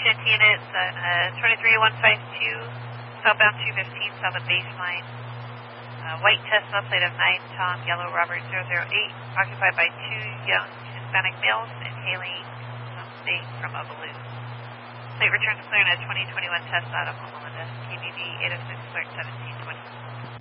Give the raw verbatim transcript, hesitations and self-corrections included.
Cantina, it's on uh, twenty-three one five two, southbound two fifteen, south of baseline. Uh, white Tesla, plate of nine, Tom, yellow Robert zero zero eight, occupied by two young Hispanic males inhaling something from a balloon. Plate returns clear in a twenty twenty-one Tesla out of Loma Linda, K B V eight oh six, cleared seventeen twenty.